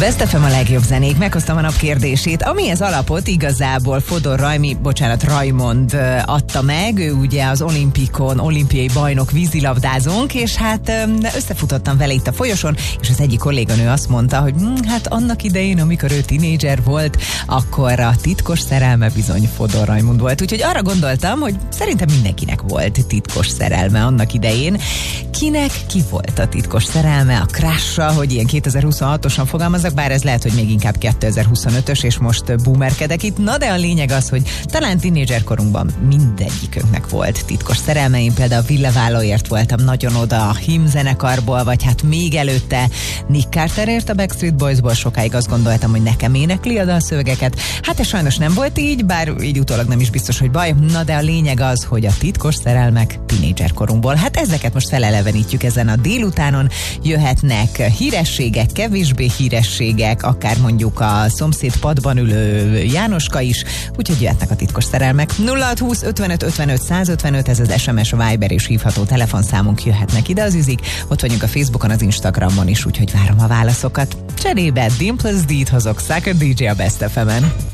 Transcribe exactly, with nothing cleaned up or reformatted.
Best ef em a legjobb zenék. Meghoztam a nap kérdését, amihez alapot igazából Fodor Rajmi, bocsánat, Rajmond adta meg. Ő ugye az olimpikon, olimpiai bajnok vízilabdázónk, és hát összefutottam vele itt a folyosón, és az egyik kolléganő azt mondta, hogy hm, hát annak idején, amikor ő tinédzser volt, akkor a titkos szerelme bizony Fodor Rajmond volt. Úgyhogy arra gondoltam, hogy szerintem mindenkinek volt titkos szerelme annak idején. Kinek ki volt a titkos szerelme, a crush-a, hogy ilyen kétezer-huszonhatosan fogalmazzak, bár ez lehet, hogy még inkább kétezer-huszonötös, és most boomerkedek itt. Na de a lényeg az, hogy talán tínédzserkorunkban mindegyikünknek volt titkos szerelme. Én például a Villeválóért voltam nagyon oda a Him zenekarból, vagy hát még előtte Nick Carterért a Backstreet Boysból. Sokáig azt gondoltam, hogy nekem énekli a dalszövegeket. Hát ez sajnos nem volt így, bár így utólag nem is biztos, hogy baj. Na de a lényeg az, hogy a titkos szerelmek tínédzserkorunkból. Hát ezeket most felelevenítjük ezen a délutánon. Jöhetnek hírességek, kevésbé hírességek, akár mondjuk a szomszéd padban ülő Jánoska is, úgyhogy jöhetnek a titkos szerelmek. nulla hat húsz ötvenöt ötvenöt százötvenöt, ez az es em es, Viber és hívható telefonszámunk, jöhetnek ide az üzik. Ott vagyunk a Facebookon, az Instagramon is, úgyhogy várom a válaszokat. Cserébe Dimpless D-t hozok, Sucker dé dzsé a Best ef emen.